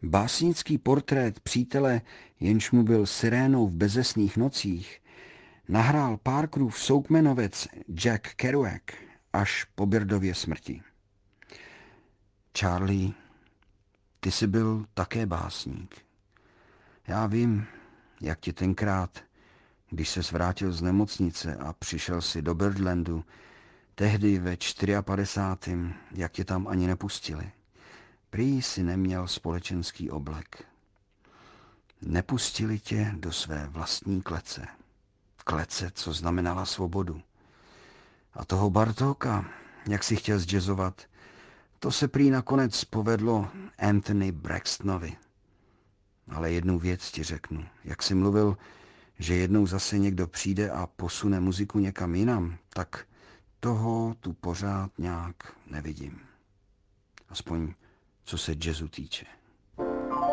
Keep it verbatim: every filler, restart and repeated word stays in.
Básnický portrét přítele, jenž mu byl sirénou v bezesných nocích, nahrál Parkerův soukmenovec Jack Kerouac až po Byrdově smrti. Charlie, ty jsi byl také básník. Já vím, jak ti tenkrát, když ses vrátil z nemocnice a přišel si do Birdlandu, tehdy ve padesátém čtvrtém jak tě tam ani nepustili. Prý si neměl společenský oblek. Nepustili tě do své vlastní klece. Klece, co znamenala svobodu. A toho Bartóka, jak si chtěl zjazzovat, to se prý nakonec povedlo Anthony Braxtonovi. Ale jednu věc ti řeknu. Jak jsi mluvil, že jednou zase někdo přijde a posune muziku někam jinam, tak toho tu pořád nějak nevidím. Aspoň co se jazzu týče.